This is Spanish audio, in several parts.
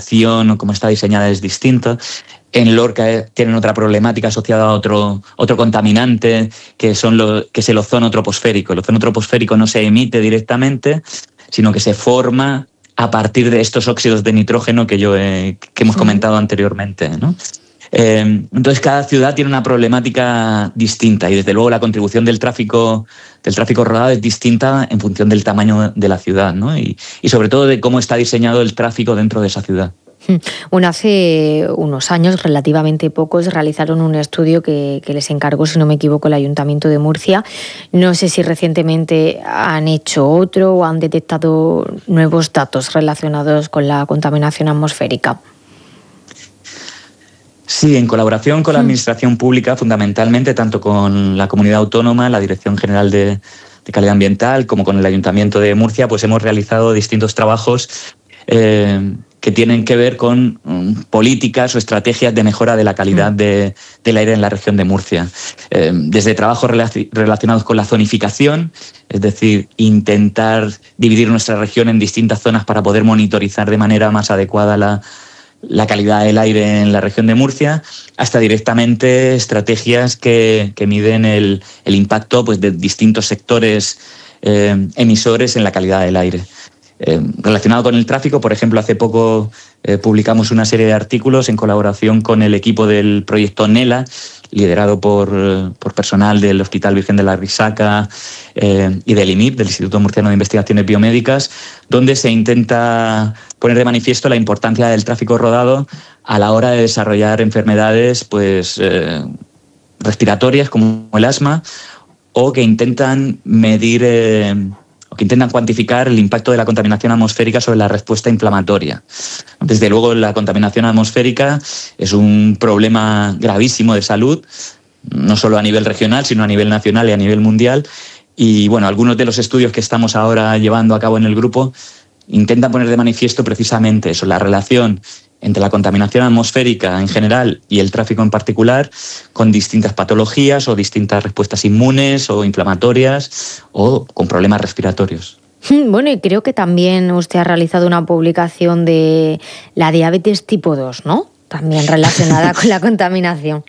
edificación o cómo está diseñada es distinta. En Lorca tienen otra problemática asociada a otro contaminante, que es el ozono troposférico. El ozono troposférico no se emite directamente, sino que se forma a partir de estos óxidos de nitrógeno que hemos comentado anteriormente, ¿no? Entonces cada ciudad tiene una problemática distinta y desde luego la contribución del tráfico rodado es distinta en función del tamaño de la ciudad, ¿no? Y sobre todo de cómo está diseñado el tráfico dentro de esa ciudad. Bueno, hace unos años, relativamente pocos, realizaron un estudio que les encargó, si no me equivoco, el Ayuntamiento de Murcia. No sé si recientemente han hecho otro o han detectado nuevos datos relacionados con la contaminación atmosférica. Sí, en colaboración con la Administración Pública, fundamentalmente, tanto con la Comunidad Autónoma, la Dirección General de Calidad Ambiental, como con el Ayuntamiento de Murcia, pues hemos realizado distintos trabajos que tienen que ver con políticas o estrategias de mejora de la calidad del aire en la región de Murcia. Desde trabajos relacionados con la zonificación, es decir, intentar dividir nuestra región en distintas zonas para poder monitorizar de manera más adecuada la calidad del aire en la región de Murcia, hasta directamente estrategias que miden el impacto, pues, de distintos sectores emisores en la calidad del aire. Relacionado con el tráfico, por ejemplo, hace poco publicamos una serie de artículos en colaboración con el equipo del proyecto NELA, liderado por personal del Hospital Virgen de la Risaca y del IMIP, del Instituto Murciano de Investigaciones Biomédicas, donde se intenta poner de manifiesto la importancia del tráfico rodado a la hora de desarrollar enfermedades, pues, respiratorias como el asma, o que intentan medir o que intentan cuantificar el impacto de la contaminación atmosférica sobre la respuesta inflamatoria. Desde luego, la contaminación atmosférica es un problema gravísimo de salud, no solo a nivel regional, sino a nivel nacional y a nivel mundial. Y bueno, algunos de los estudios que estamos ahora llevando a cabo en el grupo intentan poner de manifiesto precisamente eso, la relación entre la contaminación atmosférica en general y el tráfico en particular, con distintas patologías o distintas respuestas inmunes o inflamatorias o con problemas respiratorios. Bueno, y creo que también usted ha realizado una publicación de la diabetes tipo 2, ¿no? También relacionada con la contaminación.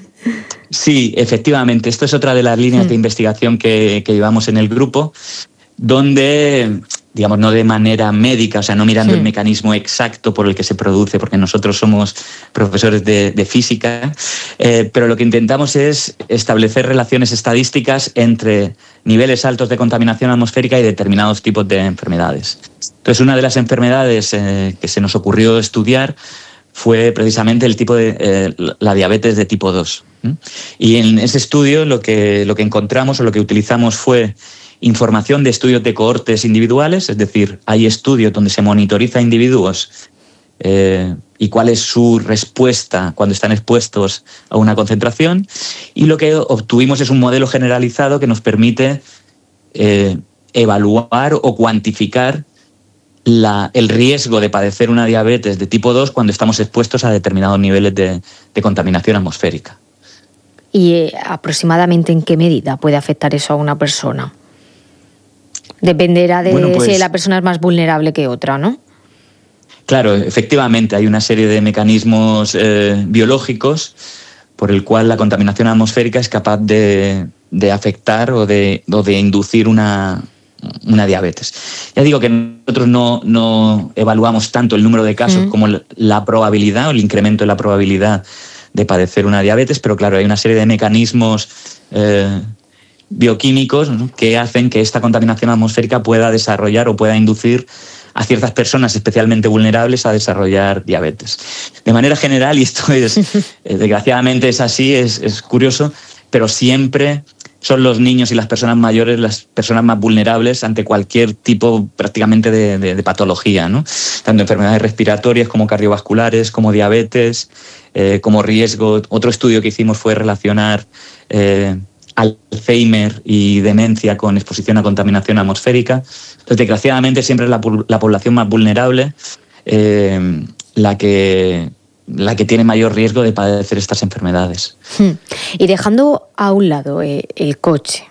Sí, efectivamente. Esto es otra de las líneas de investigación que llevamos en el grupo, donde, digamos, no de manera médica, o sea, no mirando el mecanismo exacto por el que se produce, porque nosotros somos profesores de física, pero lo que intentamos es establecer relaciones estadísticas entre niveles altos de contaminación atmosférica y determinados tipos de enfermedades. Entonces, una de las enfermedades que se nos ocurrió estudiar fue precisamente el tipo de la diabetes de tipo 2. Y en ese estudio lo que encontramos o lo que utilizamos fue información de estudios de cohortes individuales, es decir, hay estudios donde se monitoriza a individuos y cuál es su respuesta cuando están expuestos a una concentración, y lo que obtuvimos es un modelo generalizado que nos permite evaluar o cuantificar el riesgo de padecer una diabetes de tipo 2 cuando estamos expuestos a determinados niveles de contaminación atmosférica. ¿Y aproximadamente en qué medida puede afectar eso a una persona? Dependerá de si la persona es más vulnerable que otra, ¿no? Claro, efectivamente, hay una serie de mecanismos biológicos por el cual la contaminación atmosférica es capaz de afectar o de inducir una diabetes. Ya digo que nosotros no evaluamos tanto el número de casos como la probabilidad o el incremento de la probabilidad de padecer una diabetes, pero claro, hay una serie de mecanismos bioquímicos, ¿no?, que hacen que esta contaminación atmosférica pueda desarrollar o pueda inducir a ciertas personas especialmente vulnerables a desarrollar diabetes. De manera general, y esto es, desgraciadamente es así, es curioso, pero siempre son los niños y las personas mayores las personas más vulnerables ante cualquier tipo prácticamente de patología, ¿no? Tanto enfermedades respiratorias como cardiovasculares, como diabetes, como riesgo. Otro estudio que hicimos fue relacionar Alzheimer y demencia con exposición a contaminación atmosférica. Entonces, desgraciadamente, siempre es la población más vulnerable la que tiene mayor riesgo de padecer estas enfermedades. Y dejando a un lado el coche,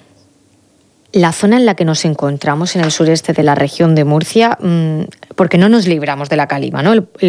la zona en la que nos encontramos, en el sureste de la región de Murcia, porque no nos libramos de la calima, ¿no?